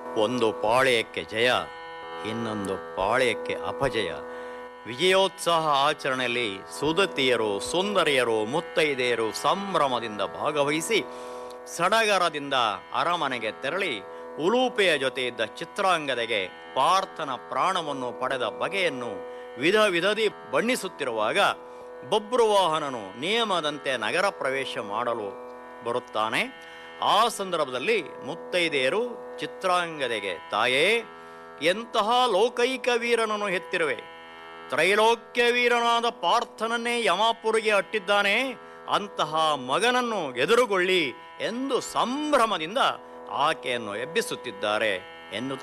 ಒಂದು ಪಾಳೆಯಕ್ಕೆ ಜಯ, ಇನ್ನೊಂದು ಪಾಳೆಯಕ್ಕೆ ಅಪಜಯ. ವಿಜಯೋತ್ಸಾಹ ಆಚರಣೆಯಲ್ಲಿ ಸುದತಿಯರು, ಸುಂದರಿಯರು, ಮುತ್ತೈದೆಯರು ಸಂಭ್ರಮದಿಂದ ಭಾಗವಹಿಸಿ ಸಡಗರದಿಂದ ಅರಮನೆಗೆ ತೆರಳಿ ಉಲೂಪೆಯ ಜೊತೆ ಇದ್ದ ಚಿತ್ರಾಂಗದೆಗೆ ಪಾರ್ಥನ ಪ್ರಾಣವನ್ನು ಪಡೆದ ಬಗೆಯನ್ನು ವಿಧ ವಿಧದಿ ಬಣ್ಣಿಸುತ್ತಿರುವಾಗ ಬಬ್ರುವಾಹನನು ನಿಯಮದಂತೆ ನಗರ ಪ್ರವೇಶ ಮಾಡಲು ಬರುತ್ತಾನೆ. ಆ ಸಂದರ್ಭದಲ್ಲಿ ಮುತ್ತೈದೆಯರು ಚಿತ್ರಾಂಗದೆಗೆ, ತಾಯೇ, ಎಂತಹ ಲೋಕೈಕ ವೀರನನ್ನು ಹೆತ್ತಿರುವೆ, ತ್ರೈಲೋಕ್ಯ ವೀರನಾದ ಪಾರ್ಥನನ್ನೇ ಯಮಾಪುರಿಗೆ ಅಟ್ಟಿದ್ದಾನೆ, ಅಂತಹ ಮಗನನ್ನು ಎದುರುಗೊಳ್ಳಿ ಎಂದು ಸಂಭ್ರಮದಿಂದ ಆಕೆಯನ್ನು ಎಬ್ಬಿಸುತ್ತಿದ್ದಾರೆ ಎನ್ನುತ್ತಾ